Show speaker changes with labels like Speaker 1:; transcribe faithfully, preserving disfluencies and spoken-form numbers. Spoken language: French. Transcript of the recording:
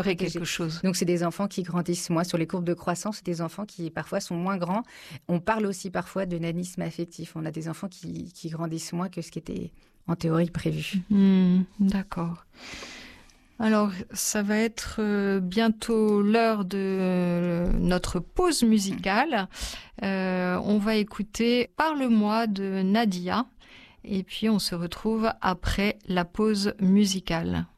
Speaker 1: aurait quelque chose.
Speaker 2: Donc, c'est des enfants qui grandissent moins. Sur les courbes de croissance, c'est des enfants qui, parfois, sont moins grands. On parle aussi parfois de nanisme affectif. On a des enfants qui, qui grandissent moins que ce qui était, en théorie, prévu.
Speaker 1: Mmh, d'accord. Alors, ça va être euh, bientôt l'heure de euh, notre pause musicale. Euh, on va écouter « Parle-moi » de Nadia. Et puis, on se retrouve après la pause musicale.